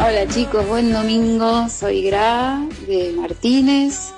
Hola chicos, buen domingo, soy Gra de Martínez,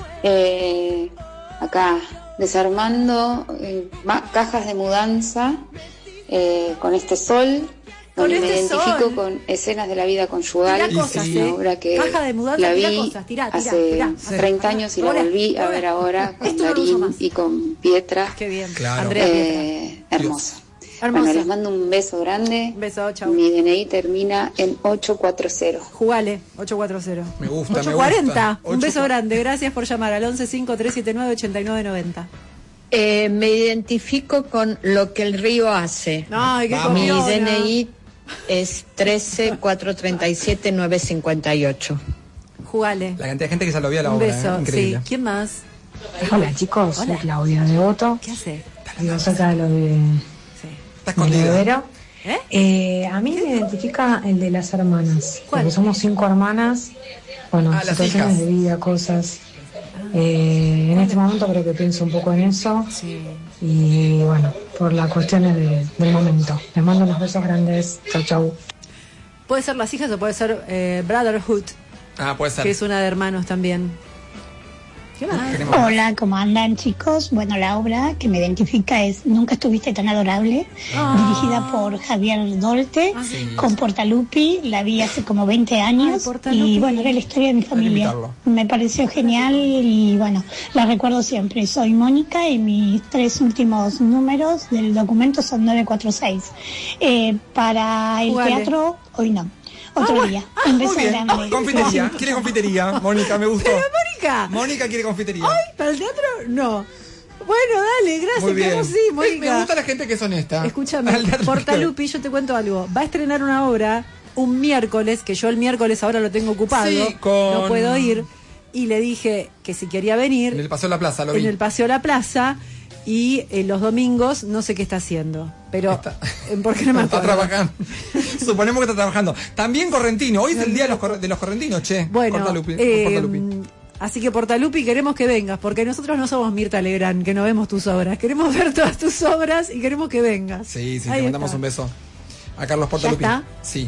acá desarmando cajas de mudanza con este sol, donde me identifico con escenas de la vida conyugal, cosas, una obra que caja de mudanza, la vi cosas, hace 30 años y la volví a ver ahora con Darín y con Pietra. Qué bien, claro. Andrea Pietra. Hermosa. Hermosa. Bueno, les mando un beso grande. Un beso, chau. Mi DNI termina en 840. Jugale, 840. Me gusta, 840. me Un gusta. beso grande, gracias por llamar al 1153798990. Me identifico con lo que el río hace. Ay, qué Mi copiona. DNI es 13437958. Jugale. La cantidad de gente que saludó a la Un obra, beso, increíble. sí. ¿Quién más? Hola chicos, Hola. soy Claudia Devoto. ¿Qué hace? Digo acerca de lo de Sí. Está del escondida. bebero. ¿Eh? A mí me identifica el de las hermanas. ¿Cuál? Porque somos 5 hermanas. Bueno, Ah, las situaciones hijas. de vida, cosas. En este momento creo que pienso un poco en eso. Sí. Y bueno, por las cuestiones del momento. Les mando unos besos grandes. Chau, chau. Puede ser las hijas o puede ser Brotherhood, Ah, puede ser. que es una de hermanos también. ¿Qué más? Tenemos- Hola, ¿cómo andan chicos? Bueno, la obra que me identifica es Nunca estuviste tan adorable, dirigida por Javier Dolte, con Portalupi, la vi hace como 20 años, Ay, Portalupi. y bueno, era la historia de mi familia. invitarlo. Me pareció genial y bueno, la recuerdo siempre. Soy Mónica y mis 3 últimos números del documento son 946. Para el Jugale. teatro, hoy no. Otro día. Un beso Muy bien. grande. Confitería. ¿Quiere confitería? Mónica, me gustó. Mónica. Mónica quiere confitería. Ay, ¿para el teatro? No. Bueno, dale, gracias. Muy bien. Quedamos sí, Mónica. Me gusta la gente que es honesta. Escúchame, Al teatro Portalupi, yo te cuento algo. Va a estrenar una obra un miércoles, que yo el miércoles ahora lo tengo ocupado, Sí, con- no puedo ir, y le dije que si quería venir En el Paseo de la Plaza, lo vi. en el Paseo de la Plaza, y los domingos no sé qué está haciendo, pero ¿por qué no me Está acuerdo? trabajando. Suponemos que está trabajando. También correntino. Hoy es el día de los correntinos, che. Bueno, Portalupi. así que Portalupi queremos que vengas, porque nosotros no somos Mirta Legrand, que no vemos tus obras, queremos ver todas tus obras y queremos que vengas. Sí, Ahí te mandamos está. un beso. A Carlos Portalupi. está? Sí.